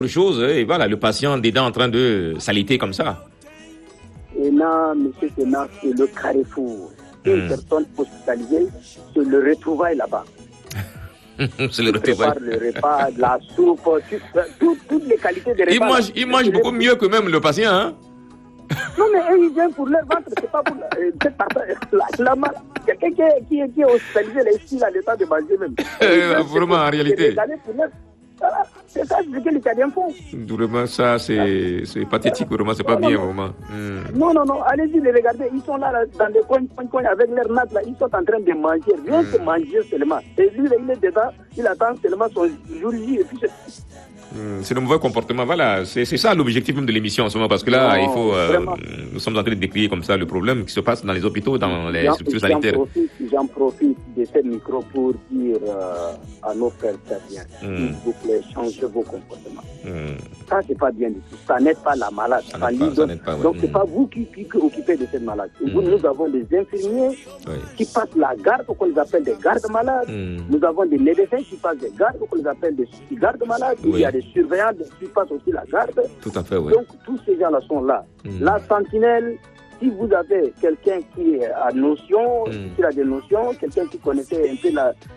chose, et voilà, le patient des dents en train de s'aliter comme ça. Et là, monsieur Sénat, c'est le carrefour. Une personne hospitalisée, c'est le retrouvaille là-bas. C'est le retrouvaille. Le repas, la soupe, toutes les qualités des repas. Il mange beaucoup mieux que même le patient, hein? Non, mais eux, ils viennent pour leur ventre, c'est pas pour quelqu'un qui est hospitalisé, là, ici, il a le temps de manger même. Vraiment, en réalité. C'est ça ce que les Canadiens font. Vraiment, ça, c'est pathétique, vraiment, c'est pas bien, vraiment. Non, allez-y, les regardez, ils sont là, dans des coins, avec leur natte, là, ils sont en train de manger, rien que manger seulement. Et lui, là, il est dedans, il attend seulement son jour J, et puis c'est le mauvais comportement, voilà, c'est ça l'objectif même de l'émission en ce moment, parce que là, il faut, nous sommes en train de décrire comme ça le problème qui se passe dans les hôpitaux, dans les structures sanitaires. J'en profite de ce micro pour dire à nos frères terriens, s'il vous plaît, changez vos comportements. Ça, c'est pas bien du tout. Ça n'aide pas la malade. Donc, c'est pas vous qui occupez de cette maladie. Nous avons des infirmiers qui passent la garde, qu'on les appelle des gardes malades. Nous avons des médecins qui passent des gardes, qu'on les appelle des gardes malades. Il y a des surveillants qui passent aussi la garde. Tout à fait, oui. Donc, tous ces gens-là sont là. La sentinelle, si vous avez quelqu'un qui a notion, qui a des notions, quelqu'un qui connaissait un peu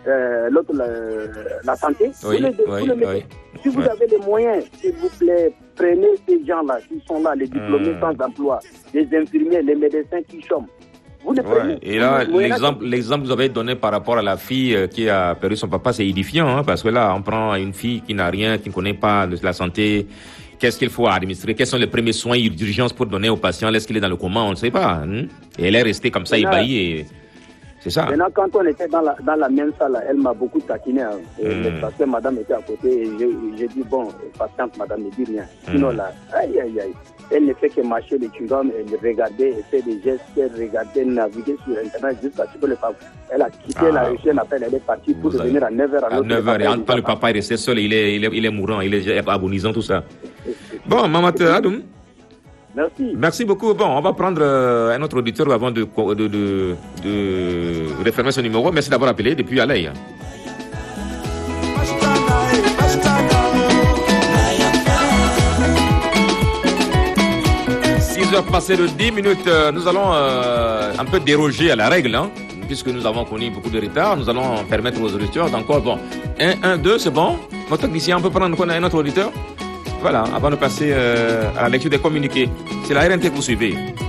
la santé, vous le mettez. Si vous avez les moyens, s'il vous plaît, prenez ces gens-là qui sont là, les diplômés sans emploi, les infirmiers, les médecins qui chôment. Vous les prenez. Et là, l'exemple que vous avez donné par rapport à la fille qui a perdu son papa, c'est édifiant, hein, parce que là, on prend une fille qui n'a rien, qui ne connaît pas de la santé. Qu'est-ce qu'il faut administrer? Quels sont les premiers soins d'urgence pour donner au patient? Est-ce qu'il est dans le coma? On ne sait pas. Et elle est restée comme ça, ébahie. Et... C'est ça. Maintenant, quand on était dans la même salle, elle m'a beaucoup taquiné. Parce que madame était à côté. Et j'ai dit, bon, patiente, madame ne dit rien. Sinon, là, aïe. Elle ne fait que marcher les chewing-gums, elle regardait, elle fait des gestes, elle regardait, naviguer sur Internet jusqu'à ce que le papa. Elle a quitté la reçu un appel, elle est partie pour revenir à 9h. À 9h, et en temps, le papa est resté seul, il est mourant, il est agonisant, tout ça. Bon, Mamat Adoum. Merci beaucoup. Bon, on va prendre un autre auditeur avant de refermer son numéro. Merci d'avoir appelé depuis Alaï. 6h passées de 10 minutes, nous allons un peu déroger à la règle, hein, puisque nous avons connu beaucoup de retard. Nous allons permettre aux auditeurs d'encore, bon, 1, 2, c'est bon. Notre technicien, on peut prendre un autre auditeur. Voilà, avant de passer à la lecture des communiqués. C'est la RNT que vous suivez.